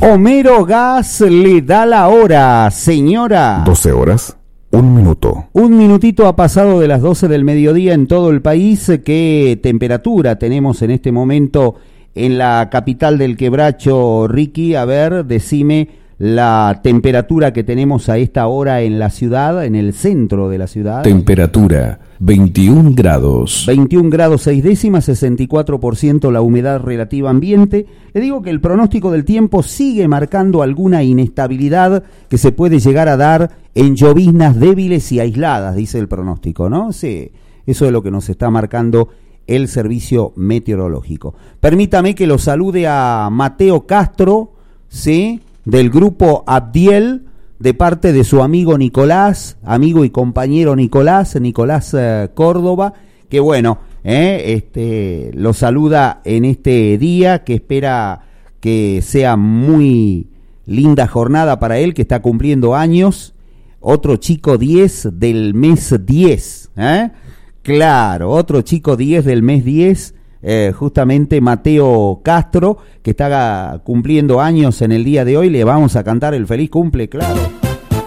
Homero Gas le da la hora, señora. 12 horas, 1 minuto. Un minutito ha pasado de las 12 del mediodía en todo el país. ¿Qué temperatura tenemos en este momento en la capital del Quebracho, Ricky? A ver, decime la temperatura que tenemos a esta hora en la ciudad, en el centro de la ciudad. Temperatura, 21 grados. 21 grados 6 décimas, 64% la humedad relativa ambiente. Le digo que el pronóstico del tiempo sigue marcando alguna inestabilidad que se puede llegar a dar en lloviznas débiles y aisladas, dice el pronóstico, ¿no? Sí, eso es lo que nos está marcando el servicio meteorológico. Permítame que lo salude a Mateo Castro, ¿sí?, del grupo Abdiel, de parte de su amigo Nicolás, amigo y compañero Nicolás Córdoba, que bueno, lo saluda en este día, que espera que sea muy linda jornada para él, que está cumpliendo años, otro chico 10 del mes 10, claro, otro chico 10 del mes 10, justamente Mateo Castro, que está cumpliendo años en el día de hoy. Le vamos a cantar el feliz cumple, claro.